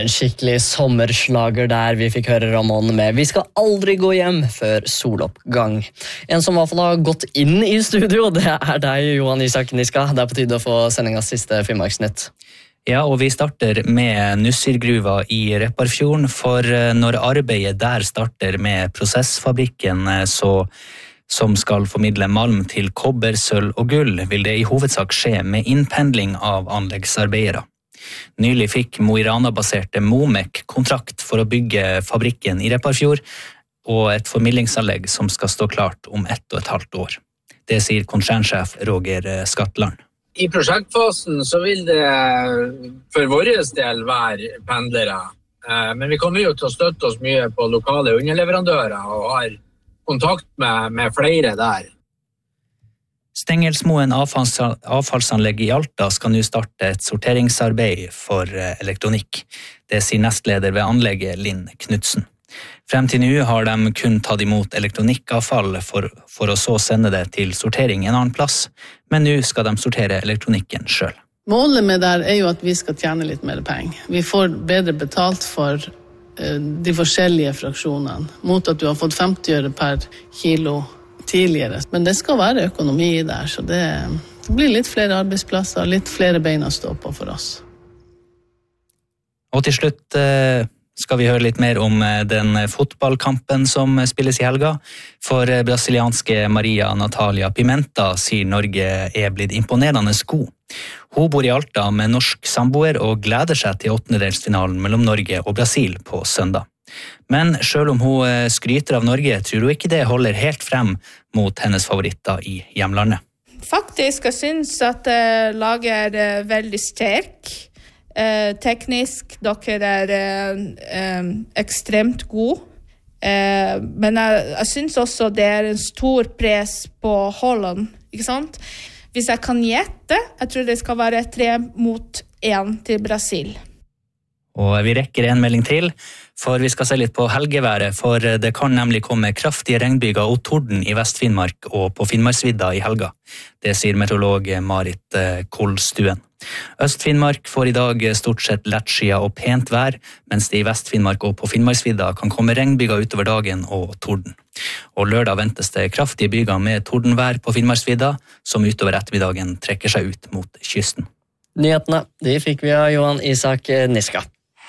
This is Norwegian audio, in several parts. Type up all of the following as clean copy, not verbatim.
En skikkelig sommerslager der vi fikk høre Ramón med «Vi skal aldri gå hjem før soloppgang». En som I hvert fall har gått inn I studio, det deg, Johan Isak Niska. Det på tide å få sendingens siste Finnmarksnytt. Ja, og vi starter med Nussirgruva I Repparfjorden, for når arbeidet der starter med prosessfabrikken som skal formidle malm til kobber, sølv og gull, vil det I hovedsak skje med innpendling av anleggsarbeidere. Nylig fikk Mo I Rana-baserte Momek kontrakt for å bygge fabrikken I Repparfjord og et formidlingsanlegg som skal stå klart om 1,5 år. Det sier konsernsjef Roger Skatland. I prosjektfasen så vil det for vår del være pendlere, men vi kommer jo til å støtte oss mye på lokale underleverandører og har kontakt med flere der. Stengelsmoen avfallsanlegg I Alta skal nå starte et sorteringsarbeid for elektronikk. Det sier nestleder ved anlegget Linn Knudsen. Frem til nå har de kun tatt imot elektronikkavfall for å så sende det til sortering en annen plass, men nå skal de sortere elektronikken selv. Målet med det jo at vi skal tjene litt mer penger. Vi får bedre betalt for de forskjellige fraksjonene, mot at du har fått 50 øre per kilo tidligere. Men det skal være økonomi I der, så det blir litt flere arbeidsplasser, litt flere bein å stå på for oss. Og til slutt skal vi høre litt mer om den fotballkampen som spilles I helga. For brasilianske Maria Natalia Pimenta sier Norge blitt imponerende god. Hun bor I Alta med norsk samboer og gleder seg til 8-delsfinalen mellom Norge og Brasil på søndag. Men selv om hun skryter av Norge, tror hun ikke det holder helt frem mot hennes favoritter I hjemlandet. Faktisk, jeg synes at laget veldig sterk. Teknisk, dere ekstremt god. Men jeg synes også det en stor press på Holland, ikke sant? Hvis jeg kan gjette, jeg tror det skal være 3-1 til Brasil. Og vi rekker en melding til, for vi skal se litt på helgeværet, for det kan nemlig komme kraftige regnbyger og torden I Vest-Finnmark og på Finnmarksvidda I helga. Det sier meteorolog Marit Kolstuen. Øst-Finnmark får I dag stort sett lettskyet og pent vær, mens det I Vest-Finnmark og på Finnmarksvidda kan komme regnbyger utover dagen og torden. Og lørdag ventes det kraftige byger med tordenvær på Finnmarksvidda, som utover ettermiddagen trekker seg ut mot kysten. Nyhetene, de fikk vi av Johan Isak Niska.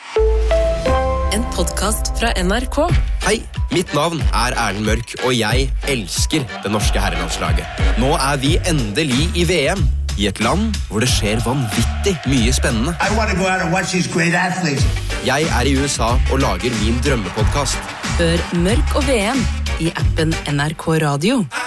En podcast fra NRK. Hei, mitt navn Erlend Mørk, og jeg elsker det norske herrelandslaget. Nå vi endelig I VM, I et land hvor det skjer vanvittig mye spennende. I want to go out and watch these great athletes. Jeg I USA og lager min drømmepodcast. Hør Mørk og VM I appen NRK Radio.